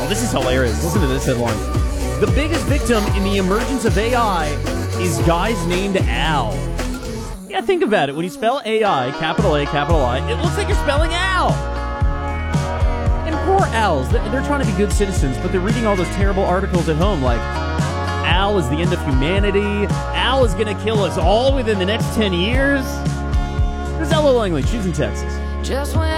this is hilarious. Listen to this headline. The biggest victim in the emergence of AI is guys named Al. Yeah, think about it. When you spell AI, capital A, capital I, it looks like you're spelling Al. And poor Als, they're trying to be good citizens, but they're reading all those terrible articles at home like, Al is the end of humanity. Al is going to kill us all within the next 10 years. This is Ella Langley. She's in Texas. Just when